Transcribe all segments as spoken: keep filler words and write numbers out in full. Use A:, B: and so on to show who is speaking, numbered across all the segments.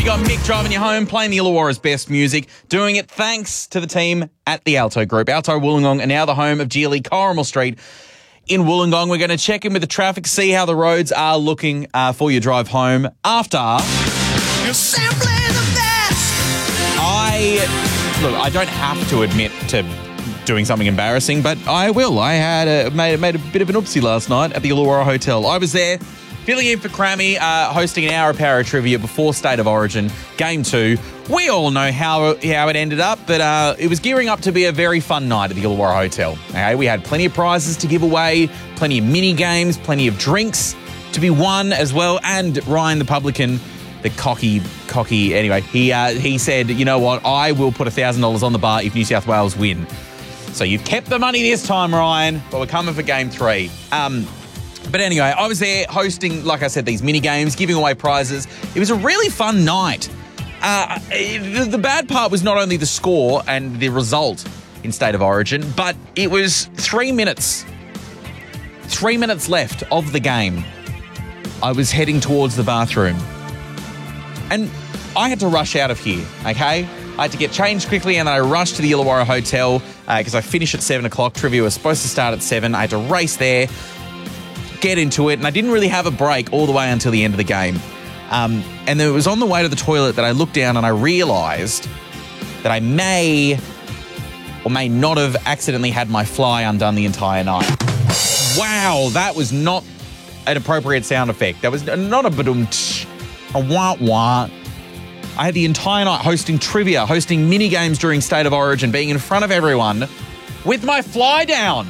A: You got Mick driving you home, playing the Illawarra's best music, doing it thanks to the team at the Alto Group. Alto Wollongong are now the home of Geely Corrimal Street in Wollongong. We're going to check in with the traffic, see how the roads are looking uh, for your drive home after...
B: You're simply the best.
A: I... Look, I don't have to admit to doing something embarrassing, but I will. I had a, made, made a bit of an oopsie last night at the Illawarra Hotel. I was there... filling in for Crammy, uh, hosting an hour of Power Trivia before State of Origin, Game two. We all know how how it ended up, but uh, it was gearing up to be a very fun night at the Illawarra Hotel. Okay, we had plenty of prizes to give away, plenty of mini games, plenty of drinks to be won as well, and Ryan the publican, the cocky, cocky, anyway, he uh, he said, you know what, I will put one thousand dollars on the bar if New South Wales win. So you've kept the money this time, Ryan, but we're coming for Game three. Um... But anyway, I was there hosting, like I said, these mini games, giving away prizes. It was a really fun night. Uh, the, the bad part was not only the score and the result in State of Origin, but it was three minutes, three minutes left of the game. I was heading towards the bathroom. And I had to rush out of here, okay? I had to get changed quickly and then I rushed to the Illawarra Hotel because uh, I finished at seven o'clock. Trivia was supposed to start at seven. I had to race there, get into it, and I didn't really have a break all the way until the end of the game. Um, and then it was on the way to the toilet that I looked down and I realised that I may or may not have accidentally had my fly undone the entire night. Wow, that was not an appropriate sound effect. That was not a ba-dum-tsh, a wah-wah. I had the entire night hosting trivia, hosting mini games during State of Origin, being in front of everyone with my fly down.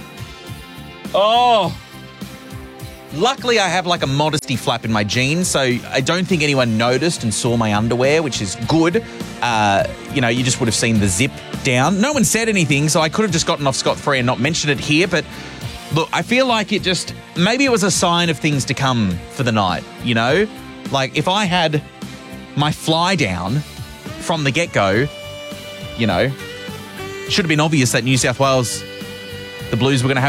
A: Oh... Luckily, I have like a modesty flap in my jeans, so I don't think anyone noticed and saw my underwear, which is good. Uh, you know, you just would have seen the zip down. No one said anything, so I could have just gotten off scot-free and not mentioned it here. But look, I feel like it just, maybe it was a sign of things to come for the night, you know? Like if I had my fly down from the get-go, you know, should have been obvious that New South Wales, the Blues were going to have